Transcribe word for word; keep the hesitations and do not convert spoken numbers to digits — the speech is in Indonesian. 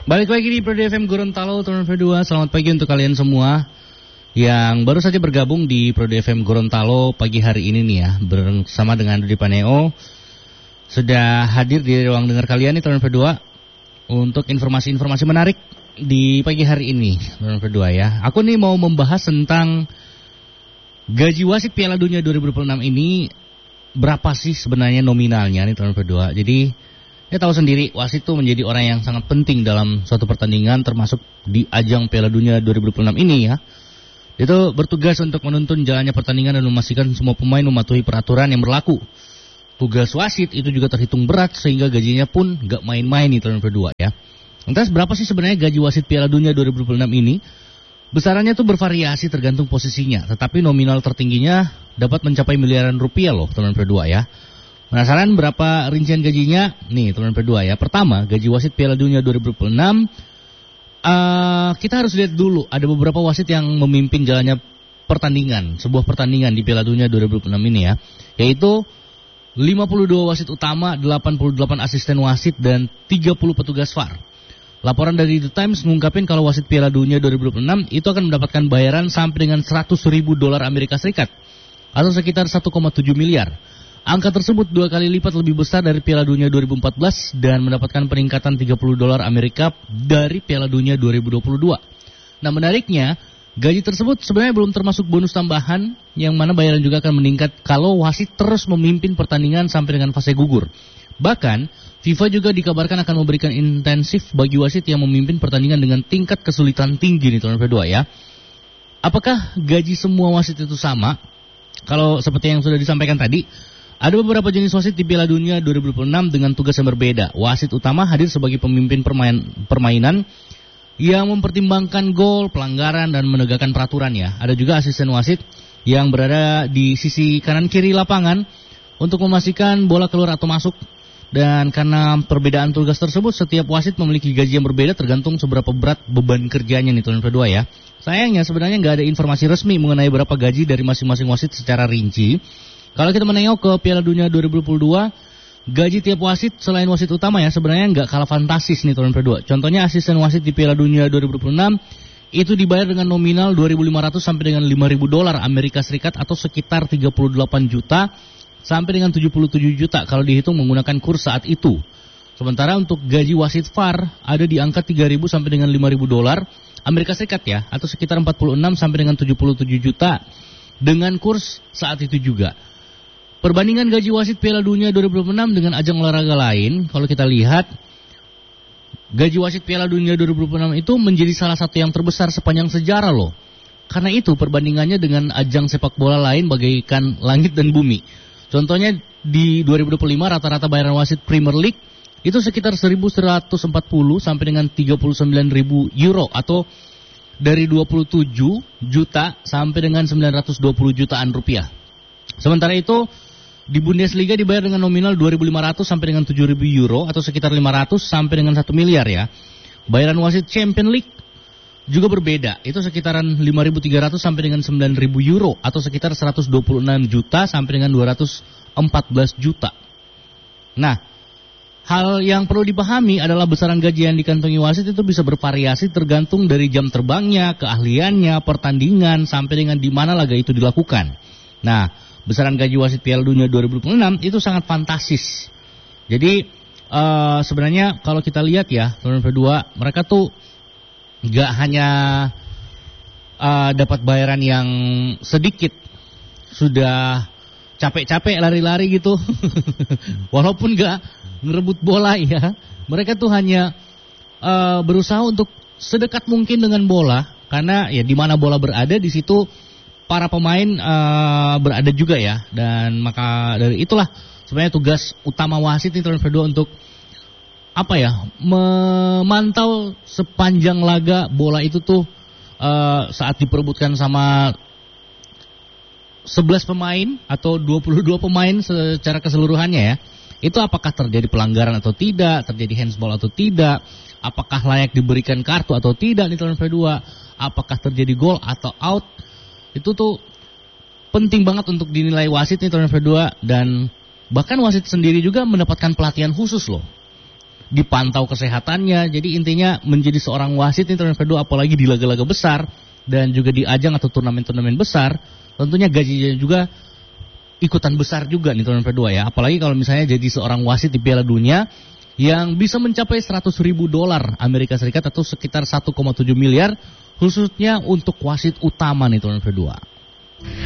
Balik lagi di Pro D F M Gorontalo tahun dua ribu dua. Selamat pagi untuk kalian semua yang baru saja bergabung di Pro D F M Gorontalo pagi hari ini nih ya, bersama dengan Dudi Paneo. Sudah hadir di ruang dengar kalian nih tahun dua ribu dua untuk informasi-informasi menarik di pagi hari ini tahun dua ribu dua ya. Aku nih mau membahas tentang gaji wasit Piala Dunia dua ribu dua puluh enam ini, berapa sih sebenarnya nominalnya nih tahun dua ribu dua. Jadi ya tahu sendiri, wasit itu menjadi orang yang sangat penting dalam suatu pertandingan, termasuk di ajang Piala Dunia dua ribu dua puluh enam ini ya. Itu bertugas untuk menuntun jalannya pertandingan dan memastikan semua pemain mematuhi peraturan yang berlaku. Tugas wasit itu juga terhitung berat sehingga gajinya pun gak main-main di tahun dua ribu dua ya. Lantas berapa sih sebenarnya gaji wasit Piala Dunia dua ribu dua puluh enam ini? Besarannya tuh bervariasi tergantung posisinya, tetapi nominal tertingginya dapat mencapai miliaran rupiah loh tahun dua ribu dua ya. Penasaran berapa rincian gajinya? Nih tahun dua ribu dua ya. Pertama, gaji wasit Piala Dunia dua ribu dua puluh enam. Uh, kita harus lihat dulu, ada beberapa wasit yang memimpin jalannya pertandingan, sebuah pertandingan di Piala Dunia dua ribu dua puluh enam ini ya. Yaitu lima puluh dua wasit utama, delapan puluh delapan asisten wasit, dan tiga puluh petugas V A R. Laporan dari The Times mengungkapkan kalau wasit Piala Dunia dua ribu dua puluh enam itu akan mendapatkan bayaran sampai dengan seratus ribu dolar Amerika Serikat atau sekitar satu koma tujuh miliar. Angka tersebut dua kali lipat lebih besar dari Piala Dunia dua ribu empat belas dan mendapatkan peningkatan tiga puluh dolar Amerika dari Piala Dunia dua ribu dua puluh dua. Nah menariknya, gaji tersebut sebenarnya belum termasuk bonus tambahan yang mana bayaran juga akan meningkat kalau wasit terus memimpin pertandingan sampai dengan fase gugur. Bahkan, FIFA juga dikabarkan akan memberikan intensif bagi wasit yang memimpin pertandingan dengan tingkat kesulitan tinggi nih tahun dua ribu dua ya. Apakah gaji semua wasit itu sama? Kalau seperti yang sudah disampaikan tadi, ada beberapa jenis wasit di Piala Dunia dua ribu dua puluh enam dengan tugas yang berbeda. Wasit utama hadir sebagai pemimpin permain, permainan yang mempertimbangkan gol, pelanggaran, dan menegakkan peraturan ya. Ada juga asisten wasit yang berada di sisi kanan kiri lapangan untuk memastikan bola keluar atau masuk. Dan karena perbedaan tugas tersebut, setiap wasit memiliki gaji yang berbeda tergantung seberapa berat beban kerjanya nih tahun dua ribu dua puluh dua ya. Sayangnya sebenarnya nggak ada informasi resmi mengenai berapa gaji dari masing-masing wasit secara rinci. Kalau kita menengok ke Piala Dunia dua ribu dua puluh dua, gaji tiap wasit selain wasit utama ya sebenarnya nggak kalah fantastis nih tahun dua ribu dua puluh dua. Contohnya asisten wasit di Piala Dunia dua ribu dua puluh enam itu dibayar dengan nominal dua ribu lima ratus sampai dengan lima ribu dolar Amerika Serikat atau sekitar tiga puluh delapan juta sampai dengan tujuh puluh tujuh juta kalau dihitung menggunakan kurs saat itu. Sementara untuk gaji wasit V A R ada di angka tiga ribu sampai dengan lima ribu dolar Amerika Serikat ya, atau sekitar empat puluh enam sampai dengan tujuh puluh tujuh juta dengan kurs saat itu juga. Perbandingan gaji wasit Piala Dunia dua ribu dua puluh enam dengan ajang olahraga lain, kalau kita lihat, gaji wasit Piala Dunia dua ribu dua puluh enam itu menjadi salah satu yang terbesar sepanjang sejarah loh. Karena itu perbandingannya dengan ajang sepak bola lain bagaikan langit dan bumi. Contohnya di dua ribu dua puluh lima rata-rata bayaran wasit Premier League itu sekitar seribu seratus empat puluh sampai dengan tiga puluh sembilan ribu euro atau dari dua puluh tujuh juta sampai dengan sembilan ratus dua puluh jutaan rupiah. Sementara itu di Bundesliga dibayar dengan nominal dua ribu lima ratus sampai dengan tujuh ribu euro atau sekitar lima ratus sampai dengan satu miliar ya. Bayaran wasit Champions League juga berbeda. Itu sekitaran lima ribu tiga ratus sampai dengan sembilan ribu euro atau sekitar seratus dua puluh enam juta sampai dengan dua ratus empat belas juta. Nah, hal yang perlu dipahami adalah besaran gaji yang dikantongi wasit itu bisa bervariasi tergantung dari jam terbangnya, keahliannya, pertandingan sampai dengan di mana laga itu dilakukan. Nah, besaran gaji wasit Piala Dunia dua ribu dua puluh enam itu sangat fantastis. Jadi uh, sebenarnya kalau kita lihat ya tahun dua ribu dua mereka tuh gak hanya uh, dapat bayaran yang sedikit, sudah capek-capek lari-lari gitu, walaupun gak ngerebut bola ya, mereka tuh hanya uh, berusaha untuk sedekat mungkin dengan bola, karena ya di mana bola berada di situ para pemain uh, berada juga ya, dan maka dari itulah sebenarnya tugas utama wasit ini tahun dua ribu dua puluh dua untuk apa ya, memantau sepanjang laga bola itu tuh uh, saat diperebutkan sama sebelas pemain atau dua puluh dua pemain secara keseluruhannya ya. Itu apakah terjadi pelanggaran atau tidak, terjadi handsball atau tidak, apakah layak diberikan kartu atau tidak di tahun dua ribu dua puluh dua, apakah terjadi gol atau out. Itu tuh penting banget untuk dinilai wasit nih tahun dua ribu dua puluh dua, dan bahkan wasit sendiri juga mendapatkan pelatihan khusus loh. dipantau kesehatannya. Jadi intinya menjadi seorang wasit nih turnamen V dua apalagi di laga-laga besar dan juga di ajang atau turnamen-turnamen besar, tentunya gajinya juga ikutan besar juga nih turnamen V dua ya. Apalagi kalau misalnya jadi seorang wasit di Piala Dunia yang bisa mencapai seratus ribu dolar Amerika Serikat atau sekitar satu koma tujuh miliar khususnya untuk wasit utama nih turnamen V dua.